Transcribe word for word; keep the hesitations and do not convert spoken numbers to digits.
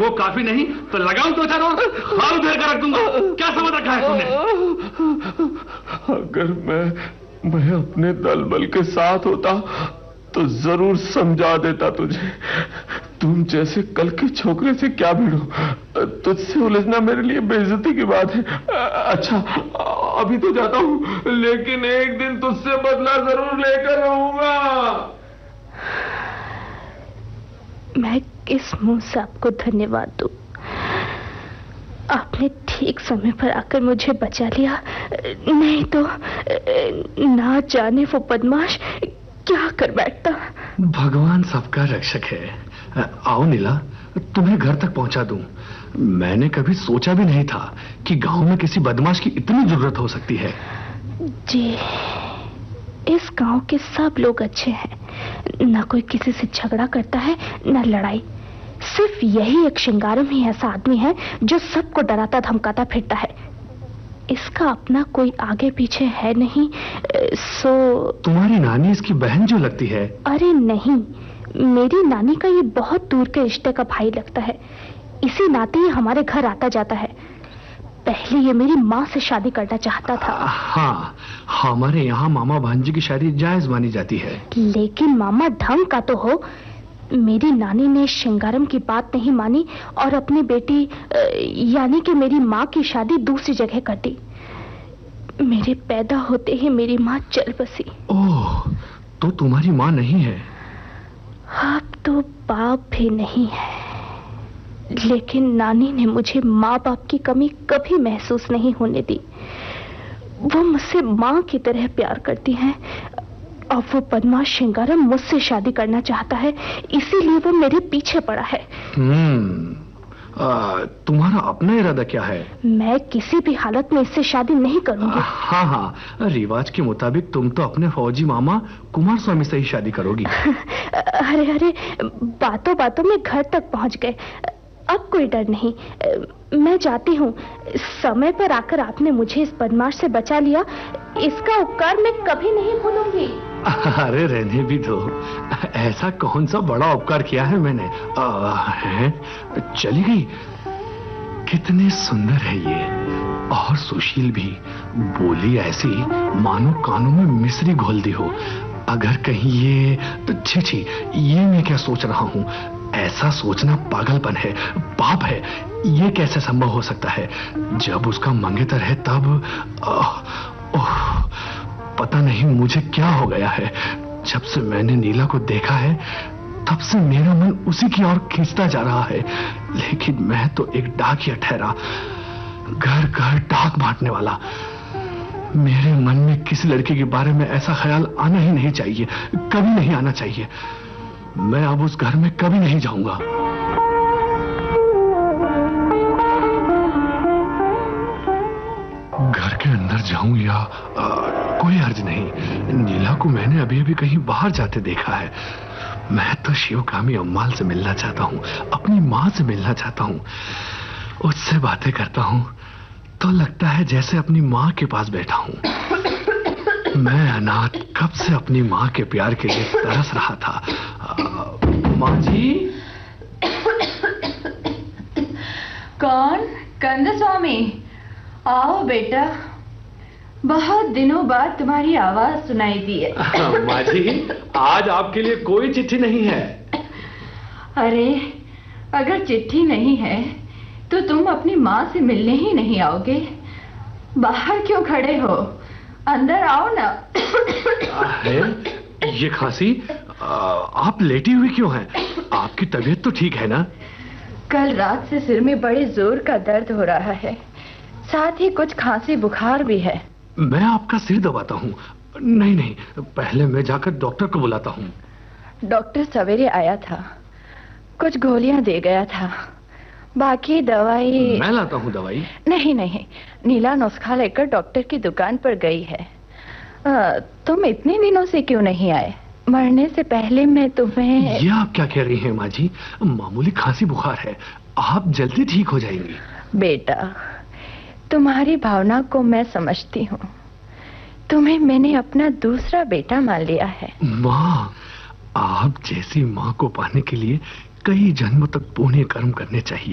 वो काफी नहीं तो लगाऊं दो चार और, हाथ उधेर कर रख दूंगा। क्या समझ रखा है तुमने? अगर मैं मैं अपने दल बल के साथ होता तो जरूर समझा देता तुझे। तुम जैसे कल के छोकरे से क्या भिड़ो, तुझसे उलझना मेरे लिए बेइज्जती की बात है। अच्छा अभी तो जाता हूं, लेकिन एक दिन तुझसे बदला जरूर लेकर रहूंगा। मैं किस मुंह से आपको धन्यवाद दूं? आपने ठीक समय पर आकर मुझे बचा लिया, नहीं तो ना जाने वो बदमाश क्या कर बैठता। भगवान सबका रक्षक है। आओ नीला, तुम्हें घर तक पहुंचा दूं। मैंने कभी सोचा भी नहीं था कि गांव में किसी बदमाश की इतनी जरूरत हो सकती है। जी, इस गांव के सब लोग अच्छे हैं, न कोई किसी से झगड़ा करता है न लड़ाई। सिर्फ यही एक शिंगारम ही ऐसा आदमी है जो सबको डराता धमकाता फिरता है। इसका अपना कोई आगे पीछे है नहीं। सो तुम्हारी नानी इसकी बहन जो लगती है? अरे नहीं, मेरी नानी का ये बहुत दूर के रिश्ते का भाई लगता है। इसी नाते ही हमारे घर आता जाता है। पहले ये मेरी माँ से शादी करना चाहता था। हाँ, हमारे यहाँ मामा भांजी की शादी जायज मानी जाती है। लेकिन मामा ढंग का तो हो। मेरी नानी ने शिंगारम की बात नहीं मानी और अपनी बेटी यानी कि मेरी माँ की शादी दूसरी जगह कर दी। मेरे पैदा होते ही मेरी माँ चल बसी। ओह, तो तुम्हारी माँ नहीं है? अब तो बाप भी नहीं है, लेकिन नानी ने मुझे माँ बाप की कमी कभी महसूस नहीं होने दी। वो मुझसे माँ की तरह प्यार करती हैं। और वो बदमाश शिंगारम मुझसे शादी करना चाहता है, इसीलिए वो मेरे पीछे पड़ा है। हम्म, तुम्हारा अपना इरादा क्या है? मैं किसी भी हालत में इससे शादी नहीं करूंगी। हाँ हाँ, रिवाज के मुताबिक तुम तो अपने फौजी मामा कुमार स्वामी से ही शादी करोगी। अरे अरे, बातों बातों में घर तक पहुंच गए। अब कोई डर नहीं, मैं जाती हूँ। समय पर आकर आपने मुझे इस बदमाश से बचा लिया, इसका उपकार मैं कभी नहीं भूलूंगी। अरे रहने भी दो, ऐसा कौन सा बड़ा उपकार किया है मैंने? आ, है? चली गई। कितने सुंदर है ये, और सुशील भी। बोली ऐसी मानो कानों में मिश्री घोल दी हो। अगर कहीं ये छी छी, ये मैं क्या सोच रहा हूँ? ऐसा सोचना पागलपन है, पाप है। ये कैसे संभव हो सकता है? जब उसका मंगेतर है तब ओह, ओह, पता नहीं मुझे क्या हो गया है। जब से मैंने नीला को देखा है तब से मेरा मन उसी की ओर खींचता जा रहा है। लेकिन मैं तो एक डाकिया ठहरा, घर घर डाक बांटने वाला। मेरे मन में किसी लड़के के बारे में ऐसा ख्याल आना ही नहीं चाहिए, कभी नहीं आना चाहिए। मैं अब उस घर में कभी नहीं जाऊंगा। घर के अंदर जाऊं या आ, कोई अर्ज नहीं। नीला को मैंने अभी अभी कहीं बाहर जाते देखा है। मैं तो शिवकामी अम्माल से मिलना चाहता हूँ, अपनी माँ से मिलना चाहता हूँ। उससे बातें करता हूँ तो लगता है जैसे अपनी माँ के पास बैठा हूँ। मैं अनाथ कब से अपनी माँ के प्यार के लिए तरस रहा था। माँ जी। कौन? कंद स्वामी, आओ बेटा। बहुत दिनों बाद तुम्हारी आवाज सुनाई दी है। माँ जी, आज आपके लिए कोई चिट्ठी नहीं है। अरे, अगर चिट्ठी नहीं है तो तुम अपनी माँ से मिलने ही नहीं आओगे? बाहर क्यों खड़े हो? अंदर आओ ना। है? ये खांसी? आप लेटी हुई क्यों हैं? आपकी तबीयत तो ठीक है ना? कल रात से सिर में बड़े जोर का दर्द हो रहा है, साथ ही कुछ खांसी बुखार भी है। मैं आपका सिर दबाता हूँ। नहीं नहीं, पहले मैं जाकर डॉक्टर को बुलाता हूँ। डॉक्टर सवेरे आया था, कुछ गोलियां दे गया था, बाकी दवाई मैं लाता हूँ। दवाई नहीं नहीं, नीला नुस्खा लेकर डॉक्टर की दुकान पर गई है। आ, तुम इतने दिनों से क्यों नहीं आए? मरने से पहले मैं तुम्हें। ये आप क्या कह रही हैं माँ जी? मामूली खांसी बुखार है, आप जल्दी ठीक हो जाएंगी। बेटा, तुम्हारी भावना को मैं समझती हूँ। तुम्हें मैंने अपना दूसरा बेटा मान लिया है। माँ, आप जैसी माँ को पाने के लिए कई जन्म तक पुण्य कर्म करने चाहिए।